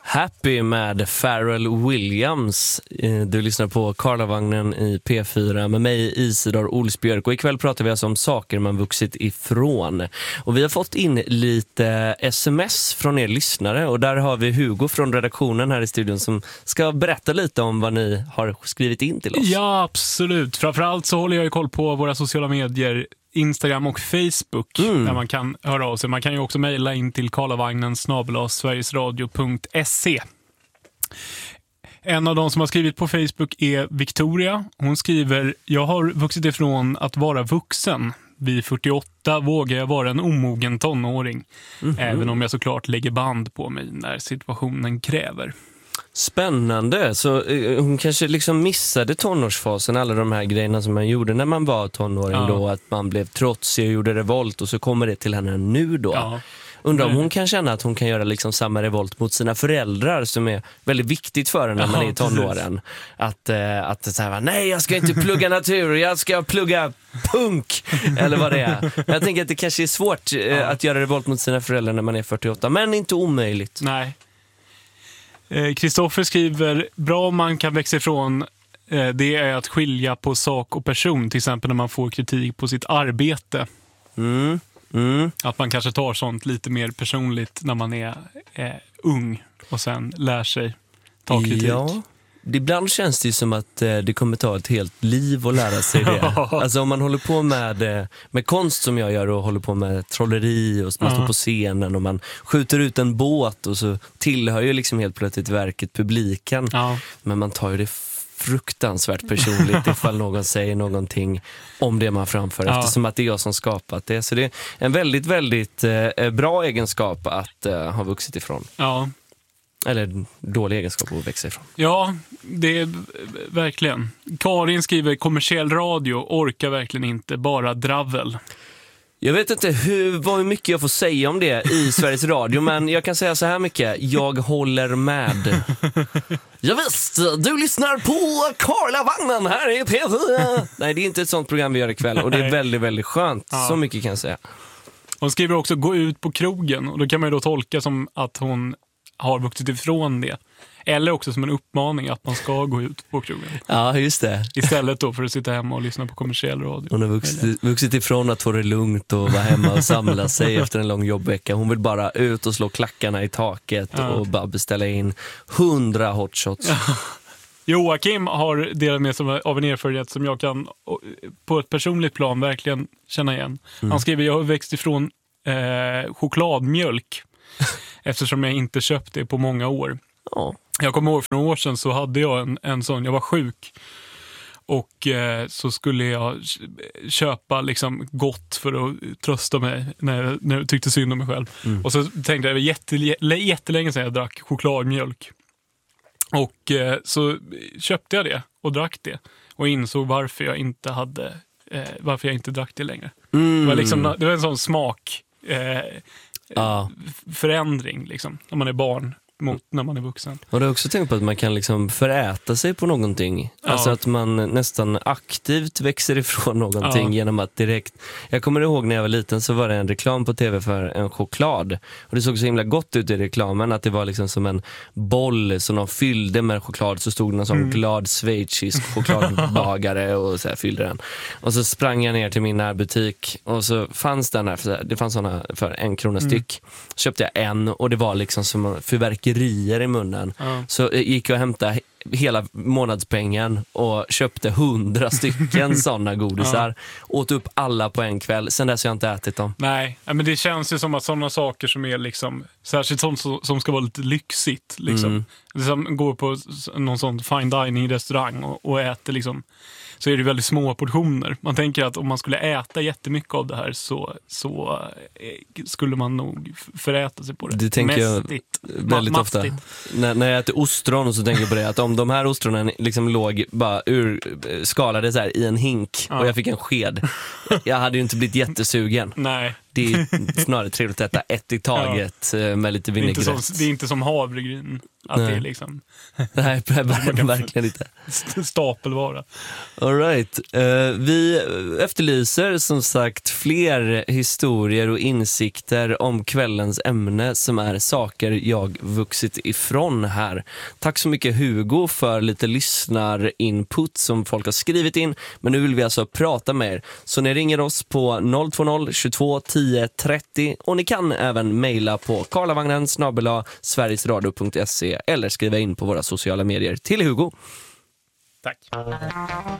Happy med Pharrell Williams. Du lyssnar på Karlavagnen i P4 med mig Isidor Olsbjörk, och ikväll pratar vi alltså om saker man vuxit ifrån. Och vi har fått in lite sms från er lyssnare, och där har vi Hugo från redaktionen här i studion som ska berätta lite om vad ni har skrivit in till oss. Ja, absolut. Framförallt så håller jag ju koll på våra sociala medier, Instagram och Facebook, där man kan höra av sig. Man kan ju också mejla in till karlavagnen@sverigesradio.se. En av de som har skrivit på Facebook är Victoria. Hon skriver: jag har vuxit ifrån att vara vuxen. Vid 48 vågar jag vara en omogen tonåring. Även om jag såklart lägger band på mig när situationen kräver. Spännande, så hon kanske liksom missade tonårsfasen, alla de här grejerna som man gjorde när man var tonåring då, att man blev trotsig och gjorde revolt, och så kommer det till henne nu då. Ja. Undrar om hon kan känna att hon kan göra liksom samma revolt mot sina föräldrar, som är väldigt viktigt för henne när man är i tonåren. Att så här, nej, jag ska inte plugga natur, jag ska plugga punk, eller vad det är. Jag tänker att det kanske är svårt att göra revolt mot sina föräldrar när man är 48, men inte omöjligt. Nej. Kristoffer skriver: bra om man kan växa ifrån det är att skilja på sak och person, till exempel när man får kritik på sitt arbete. Att man kanske tar sånt lite mer personligt när man är ung och sen lär sig ta kritik. Ja. Ibland känns det ju som att det kommer ta ett helt liv att lära sig det. Alltså om man håller på med konst som jag gör, och håller på med trolleri och man står på scenen och man skjuter ut en båt, och så tillhör ju liksom helt plötsligt verket publiken. Men man tar ju det fruktansvärt personligt ifall någon säger någonting om det man framför, eftersom att det är jag som skapat det. Så det är en väldigt, väldigt bra egenskap att ha vuxit ifrån. Ja. Eller dålig egenskap att växa ifrån. Ja, det är verkligen. Karin skriver: kommersiell radio orkar verkligen inte, bara dravel. Jag vet inte hur mycket jag får säga om det i Sveriges Radio, men jag kan säga så här mycket: jag håller med. Ja visst, du lyssnar på Karlavagnen här i P4. Nej, det är inte ett sånt program vi gör ikväll, och det är väldigt, väldigt skönt. Så mycket kan jag säga. Hon skriver också: gå ut på krogen, och då kan man ju då tolka som att hon har vuxit ifrån det. Eller också som en uppmaning att man ska gå ut på krogen. Ja, just det. Istället då för att sitta hemma och lyssna på kommersiell radio. Hon har vuxit ifrån att få det lugnt och vara hemma och samla sig efter en lång jobbvecka. Hon vill bara ut och slå klackarna i taket och bara beställa in 100 hotshots. Joakim har delat med sig av en erfarenhet som jag kan på ett personligt plan verkligen känna igen. Han skriver: jag har växt ifrån chokladmjölk eftersom jag inte köpt det på många år. Jag kommer ihåg för några år sedan så hade jag en sån, jag var sjuk, och så skulle jag köpa liksom gott för att trösta mig när jag tyckte synd om mig själv. Och så tänkte jag, jättelänge sedan jag drack chokladmjölk. Och så köpte jag det och drack det, och insåg varför jag inte drack det längre. Det var en sån smak förändring liksom, när man är barn mot när man är vuxen. Och du har också tänkt på att man kan liksom föräta sig på någonting. Alltså att man nästan aktivt växer ifrån någonting genom att direkt... Jag kommer ihåg när jag var liten så var det en reklam på tv för en choklad. Och det såg så himla gott ut i reklamen, att det var liksom som en boll som de fyllde med choklad. Så stod det någon sån glad schweizisk chokladbagare och så här fyllde den. Och så sprang jag ner till min närbutik, och så fanns den här, det fanns såna för 1 krona styck. Så köpte jag en, och det var liksom som fyrverkerier i munnen. Så gick jag och hämtade hela månadspengen och köpte 100 stycken sådana godisar. Åt upp alla på en kväll. Sen dess har jag inte ätit dem. Nej, men det känns ju som att sådana saker som är liksom, särskilt sånt som ska vara lite lyxigt liksom. Som går på någon sån fine dining restaurang och äter liksom, så är det väldigt små portioner. Man tänker att om man skulle äta jättemycket av det här så skulle man nog föräta sig på det. Det tänker jag väldigt ofta. När jag äter ostron, och så tänker jag på det, att om de här ostronen liksom låg bara skalade så här i en hink och jag fick en sked, jag hade ju inte blivit jättesugen. Nej. Det är snarare trevligt att äta ett i taget med lite vinägrett. Det är inte som havregryn. Att det är liksom... Nej, verkligen inte. Stapelvara. All right. Vi efterlyser som sagt fler historier och insikter om kvällens ämne som är saker jag vuxit ifrån här. Tack så mycket Hugo för lite lyssnarinput som folk har skrivit in. Men nu vill vi alltså prata med er. Så ni ringer oss på 020 22 10 30 och ni kan även mejla på karlavagnen@sverigesradio.se eller skriva in på våra sociala medier till Hugo. Tack.